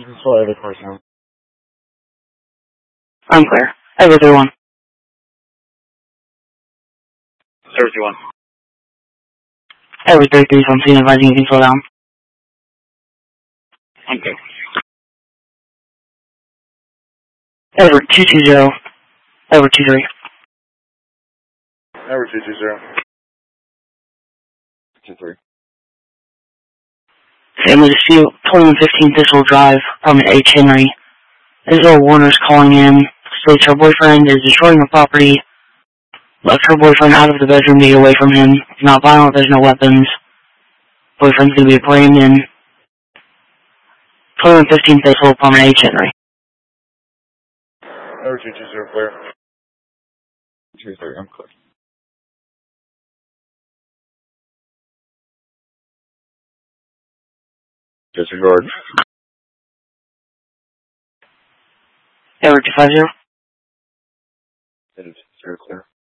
Control every course now. Unclear. Ever 31. Ever 31. Ever 33 from scene advising you can slow down. Okay. Ever 220. Ever 23. Ever 220. 23. Family dispute, 2115 Thistle Drive, apartment H. Henry. Israel Warner's calling in. States her boyfriend is destroying the property. Left her boyfriend out of the bedroom to get away from him. He's not violent, there's no weapons. Boyfriend's gonna be brained in. 2115 Thistle, apartment H. Henry. Ever 220 clear. 23, I'm clear. Disregard. Ever 250. It is 0 clear.